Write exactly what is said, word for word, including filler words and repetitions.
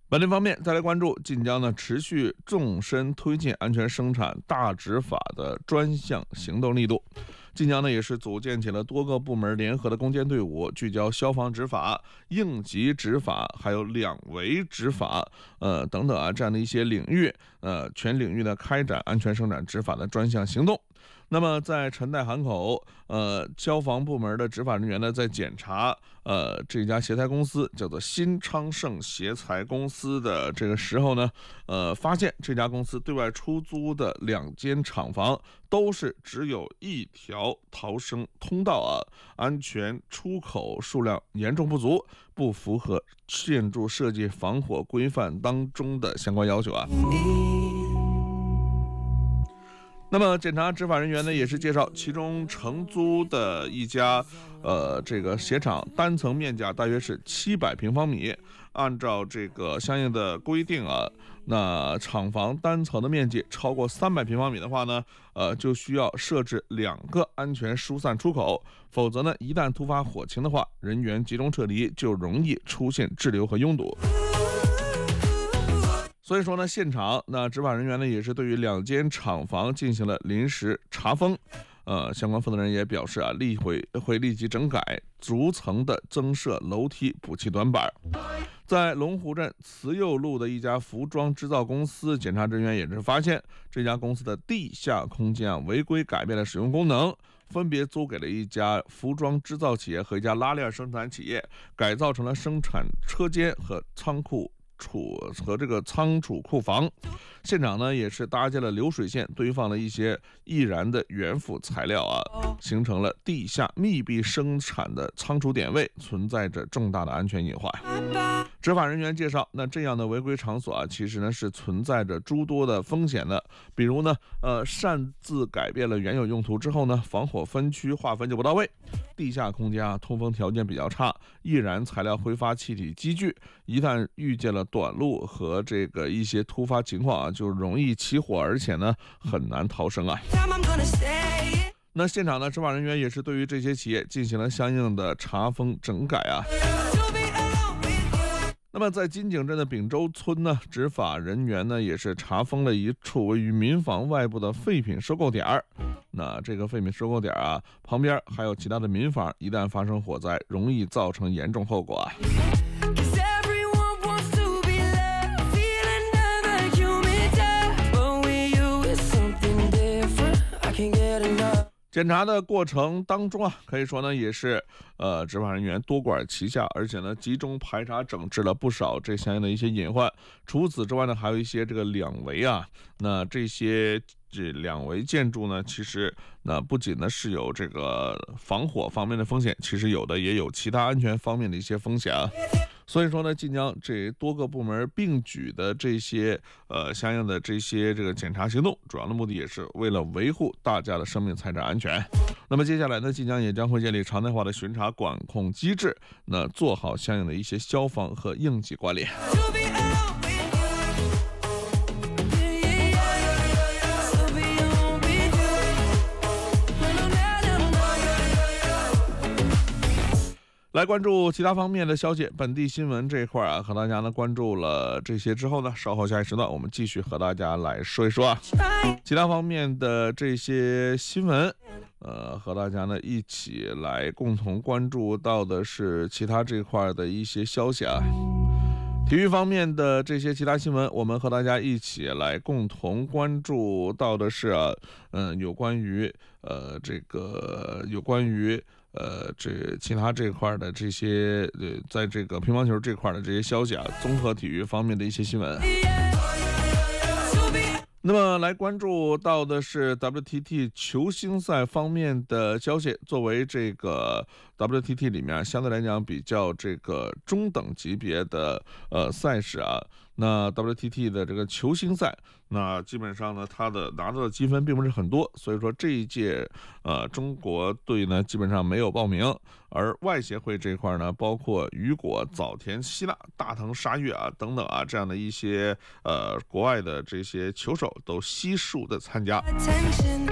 本地方面，再来关注晋江呢持续纵深推进安全生产大执法的专项行动力度。晋江呢也是组建起了多个部门联合的攻坚队伍，聚焦消防执法、应急执法，还有两维执法，呃等等啊这样的一些领域，呃全领域的开展安全生产执法的专项行动。那么在陈代涵口，呃，消防部门的执法人员呢，在检查呃这家协材公司叫做新昌盛协材公司的这个时候呢，呃，发现这家公司对外出租的两间厂房都是只有一条逃生通道啊，安全出口数量严重不足，不符合建筑设计防火规范当中的相关要求啊。那么检查执法人员呢，也是介绍，其中承租的一家呃这个鞋厂单层面积大约是七百平方米，按照这个相应的规定啊，那厂房单层的面积超过三百平方米的话呢，呃就需要设置两个安全疏散出口，否则呢，一旦突发火情的话，人员集中撤离就容易出现滞留和拥堵。所以说呢，现场那执法人员呢也是对于两间厂房进行了临时查封，呃，相关负责人也表示啊，立会会立即整改，逐层的增设楼梯，补齐短板。在龙湖镇慈幼路的一家服装制造公司，检查人员也是发现这家公司的地下空间啊违规改变了使用功能，分别租给了一家服装制造企业和一家拉链生产企业，改造成了生产车间和仓库。储和这个仓储库房，现场呢也是搭建了流水线，堆放了一些易燃的原辅材料啊，形成了地下密闭生产的仓储点位，存在着重大的安全隐患。执法人员介绍，那这样的违规场所啊，其实呢是存在着诸多的风险的，比如呢，呃，擅自改变了原有用途之后呢，防火分区划分就不到位，地下空间啊通风条件比较差，易燃材料挥发气体积聚，一旦遇见了短路和这个一些突发情况啊，就容易起火，而且呢很难逃生啊。那现场呢，执法人员也是对于这些企业进行了相应的查封整改啊。那么在金井镇的丙洲村呢，执法人员呢也是查封了一处位于民房外部的废品收购点儿。那这个废品收购点啊，旁边还有其他的民房，一旦发生火灾，容易造成严重后果啊。检查的过程当中啊，可以说呢也是呃执法人员多管齐下，而且呢集中排查整治了不少这相应的一些隐患。除此之外呢，还有一些这个两维啊，那这些这两维建筑呢，其实那不仅呢是有这个防火方面的风险，其实有的也有其他安全方面的一些风险啊。所以说呢，晋江这多个部门并举的这些呃相应的这些这个检查行动，主要的目的也是为了维护大家的生命财产安全。那么接下来呢，晋江也将会建立常态化的巡查管控机制，那做好相应的一些消防和应急管理。来关注其他方面的消息，本地新闻这一块啊，和大家呢关注了这些之后呢，稍后下一时段我们继续和大家来说一说啊，其他方面的这些新闻，呃，和大家呢一起来共同关注到的是其他这块的一些消息啊。体育方面的这些其他新闻，我们和大家一起来共同关注到的是啊，嗯，有关于呃这个有关于呃这其他这块的这些呃，在这个乒乓球这块的这些消息啊，综合体育方面的一些新闻。那么来关注到的是 W T T 球星赛方面的消息，作为这个 W T T 里面相对来讲比较这个中等级别的呃赛事啊，那 W T T 的这个球星赛，那基本上呢，它的拿到的积分并不是很多，所以说这一届呃中国队呢基本上没有报名，而外协会这块呢，包括雨果、早田希腊、大藤沙月啊等等啊这样的一些呃国外的这些球手都悉数的参加。